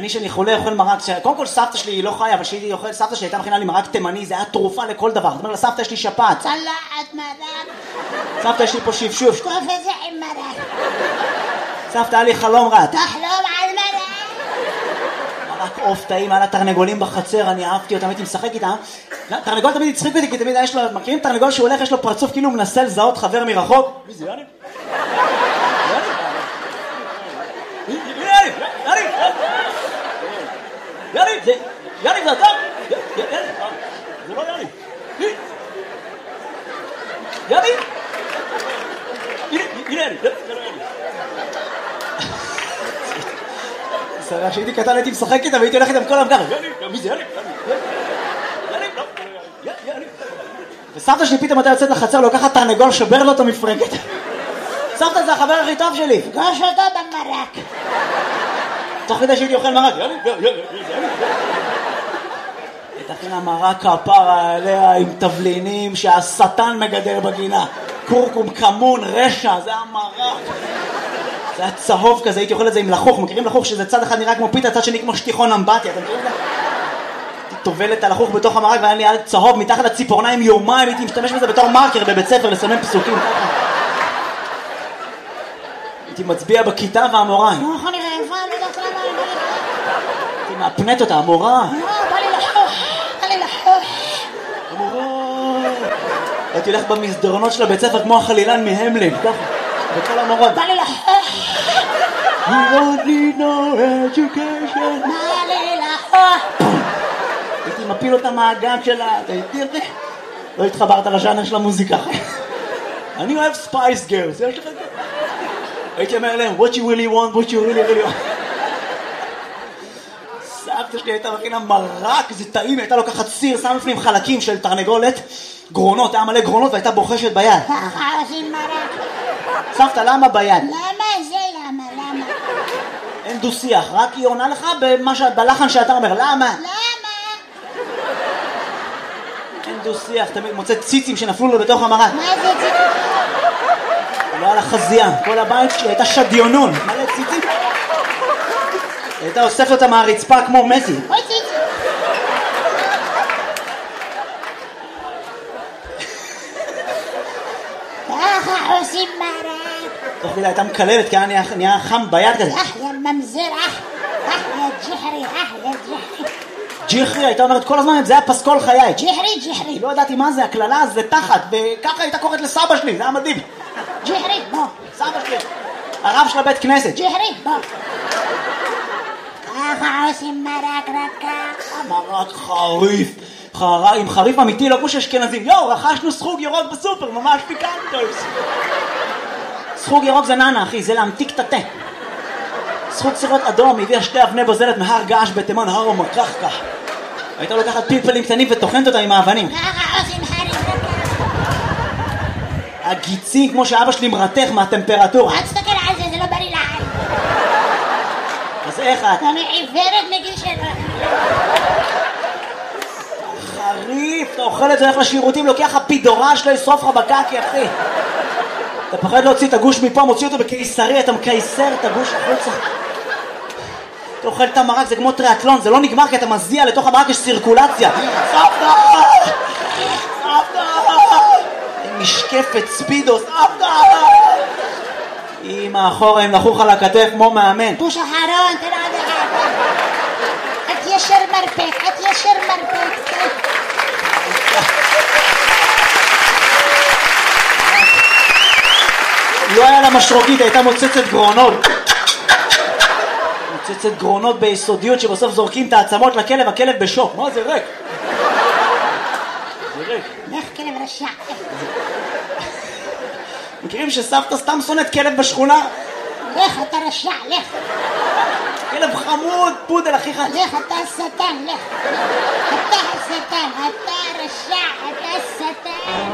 אני שאני חולה אוכל מרק, קודם כל סבתא שלי היא לא חיה, אבל שהיא אוכל, סבתא שלי הייתה מכינה לי מרק תימני, זה היה תרופה לכל דבר. זאת אומרת לה, סבתא יש לי שפעת. צלחת מרק. סבתא יש לי פה שפשוף. שטוף את זה עם מרק. סבתא היה לי חלום רע. תחלום על מרק. מרק עוף טעים, היה לה תרנגולים בחצר, אני אהבתי אותם, הייתי משחק איתם. תרנגול תמיד הצחיק אותי, כי תמיד יש לו, מכירים תרנגול שהוא הולך, יש לו פרצוף כאילו הוא מנסה לזהות חבר מרחוק? מי זה יאניב? יאניב, זה אתה? זה לא יאניב. יאניב? הנה יאניב, זה לא יאניב. סרח, שהייתי קטן הייתי משחק איתם והייתי הולך איתם כל המגר. יאניב, מי זה יאניב? יאניב, לא, יאניב. וסבתא שלי פתאום הייתה יוצאת לחצר, לוקחת תרנגול, שובר לו את המפרקת. סבתא זה החבר הכי טוב שלי. פגוש אותו במרק. תוך כדי שהייתי אוכל מרק. יאניב. תכינה מרק כפרה עליה עם תבלינים שהשטן מגדל בגינה. קורקום, כמון, רשע, זה היה מרק. זה היה צהוב כזה, הייתי אוכל את זה עם לחוך. מכירים לחוך שזה צד אחד נראה כמו פיתה, צד שני כמו שטיחון אמבטיה, אתם מכירים את זה? הייתי טובלת על לחוך בתוך המרק והיה לי צהוב מתחת לציפורניים יומיים, הייתי משתמש בזה בתור מרקר בבית ספר לסמן פסוקים. הייתי מצביע בכיתה והמורה. אני רעבה, לא יודעת למה אני הייתי מאפנת אותה, המורה. בא לי לחוך. המורה. הייתי הולך במסדרונות של הבית ספר כמו החלילן מהמלין, ככה, בכל המורות. בא לי לחוך. You don't need no education. בא לי לחוך. הייתי מפיל אותה מהגג שלה, לא התחברת לז'אנר של המוזיקה. אני אוהב ספייס גרס, יש לך את זה? הייתי אומר להם, what you really want, what you really want. סבתא שלי הייתה מכינה מרק, זה טעים, הייתה לוקחת סיר, שם לפנים חלקים של תרנגולת, גרונות, היה מלא גרונות והייתה בוחשת ביד. ככה עושים מרק. סבתא, למה ביד? למה זה? למה? אין דו שיח, רק היא עונה לך בלחן שאתה אומר, למה? אין דו שיח, תמיד מוצא ציצים שנפלו לו בתוך המרק. מה זה ציצים? לא על החזייה, כל הבית שלי הייתה שדיונון, מלא ציצים. הייתה אוספת אותה מהרצפה כמו מסי. אוי ציצים. ככה עושים מרק. תוך כדי הייתה מקללת, כי נהיה חם ביד כזה. אחלה ממזר, אחלה ג'חרי. ג'חרי, הייתה אומרת כל הזמן, זה היה פסקול חיי. ג'חרי. לא ידעתי מה זה, הכללה זה תחת, וככה הייתה קוראת לסבא שלי, זה היה מדהים. ג'חרי, בוא. סבא שלי, הרב של הבית כנסת. ג'חרי, בוא. ככה עושים מרק רק ככה. מרק חריף, עם חריף אמיתי, לא כמו שאשכנזים. רכשנו סחוג ירוק בסופר, ממש פיקנטוס. סחוג ירוק זה ננה, אחי, זה להמתיק את התה. סחוג סירות אדום, הביאה 2 אבני בוזלת מהר געש בתימן, הר ומקחקה. הייתה לוקחת פלפלים קטנים וטוחנת אותם עם האבנים. ככה עושים חריף רק ככה. הגיצים, כמו שאבא שלי מרתך מהטמפרטורה. אל תסתכל על זה, זה לא בריא לעין. אז איך את? אני עיוורת מגיל 7. חריף, אתה אוכל את זה, הולך לשירותים, לוקח לך פידורן שלא ישרוף לך בקקי, אחי. אתה פחד להוציא את הגוש מפה, מוציא אותו בקיסרי, אתה מקייסר את הגוש החוצה. אתה אוכל את המרק, זה כמו טריאטלון, זה לא נגמר כי אתה מזיע, לתוך המרק יש סירקולציה. סבתא! משקפת ספידו, סבתא! אמא, אחורה הם נחוך על הכתף כמו מאמן. בוש אחרון, תראה עד אחד. את ישר מרפק. לא היה לה משרוקית, הייתה מוצצת גרונות. מוצצת גרונות ביסודיות שבסוף זורקים את העצמות לכלב, הכלב בשוק. מה זה ריק? זה ריק. לך כלב רשע. מכירים שסבתא סתם שונאת כלב בשכונה? לך אתה רשע, לך. כלב חמוד, פודל אחיך. לך אתה השטן, לך. אתה השטן, אתה רשע, אתה השטן.